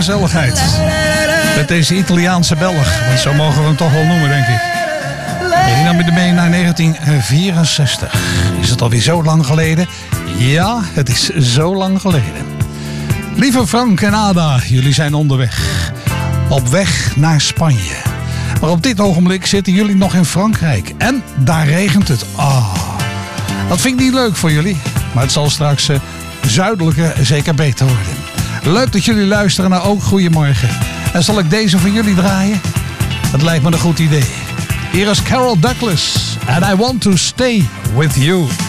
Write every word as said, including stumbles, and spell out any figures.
gezelligheid. Met deze Italiaanse Belg, want zo mogen we hem toch wel noemen, denk ik. Ik nam je mee naar negentien vierenzestig. Is het alweer zo lang geleden? Ja, het is zo lang geleden. Lieve Frank en Ada, jullie zijn onderweg. Op weg naar Spanje. Maar op dit ogenblik zitten jullie nog in Frankrijk. En daar regent het. Ah, dat vind ik niet leuk voor jullie. Maar het zal straks uh, zuidelijker zeker beter worden. Leuk dat jullie luisteren naar Ook Goedemorgen. En zal ik deze voor jullie draaien? Dat lijkt me een goed idee. Hier is Carol Douglas. And I want to stay with you.